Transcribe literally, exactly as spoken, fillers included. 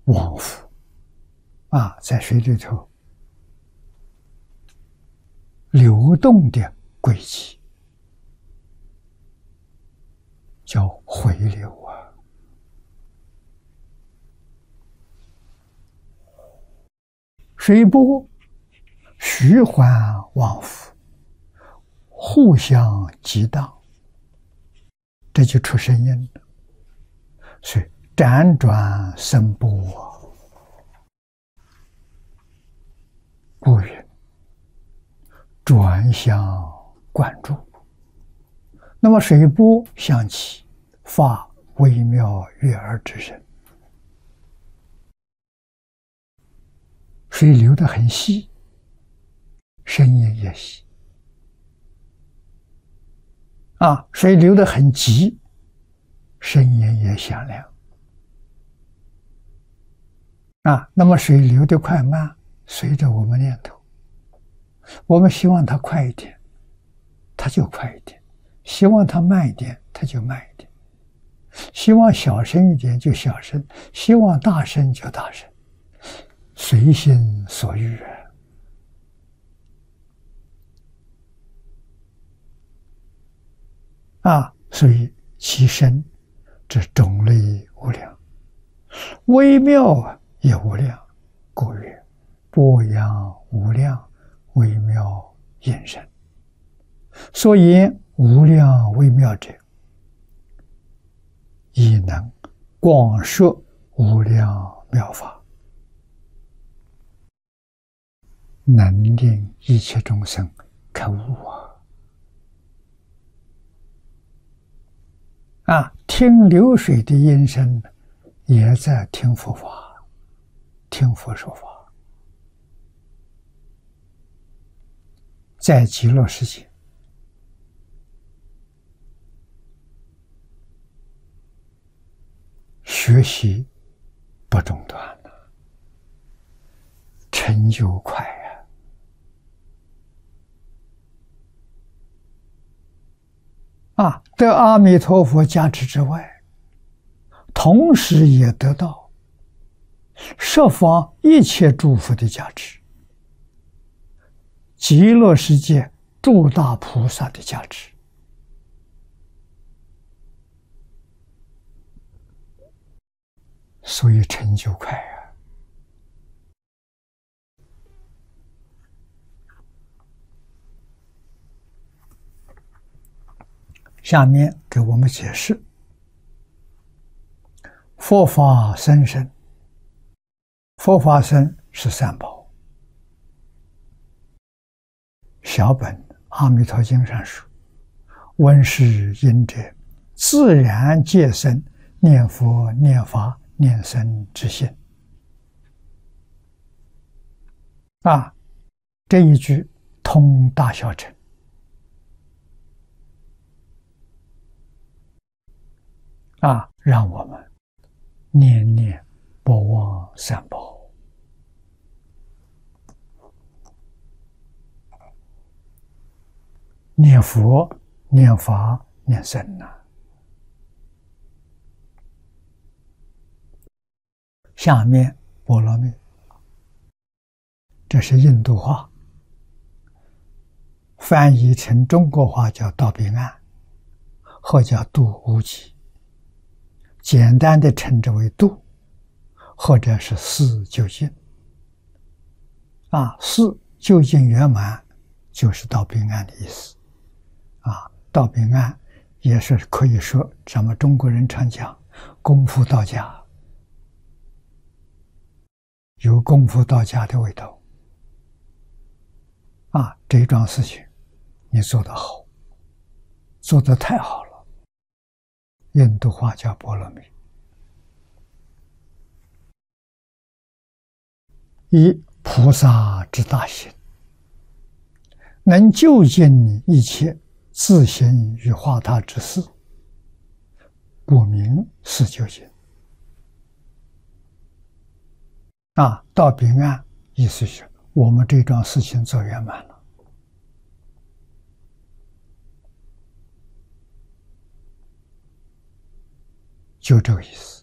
往复啊，在水里头流动的轨迹，叫回流啊。水波虚幻往复，互相激荡，这就出声音了。所以辗转声波，故云转向贯注。那么水波响起，发微妙悦耳之声。水流得很细，声音也细啊；水流得很急，声音也响亮啊。那么水流得快慢，随着我们念头，我们希望它快一点，它就快一点；希望它慢一点，它就慢一点；希望小声一点就小声，希望大声就大声，随心所欲啊！所以其声之种类无量，微妙也无量，故曰波扬无量，微妙音声。所言无量微妙者，亦能广说无量妙法，能令一切众生开悟啊！啊，听流水的音声，也在听佛法，听佛说法。在极乐世界，学习不中断了，成就快啊！啊，得阿弥陀佛加持之外，同时也得到十方一切诸佛的加持，极乐世界诸大菩萨的加持。所以成就快啊！下面给我们解释：佛法僧身，佛法僧是三宝。小本《阿弥陀经》上说：“闻是因者，自然皆生念佛、念法、念僧之心。”啊，这一句通大小乘。啊，让我们念念不忘三宝，念佛、念法、念僧啊。下面波罗蜜，这是印度话，翻译成中国话叫到彼岸，或叫度无极。简单的称之为度，或者是四究竟。啊，四究竟圆满，就是到彼岸的意思。啊，到彼岸也是可以说，咱们中国人常讲功夫到家，有功夫到家的味道。啊，这一桩事情你做得好，做得太好了。印度话叫波罗蜜。以菩萨之大行，能究竟一切自行与化他之事，故名是究竟。啊，到彼岸，意思是我们这桩事情做圆满了。就这个意思。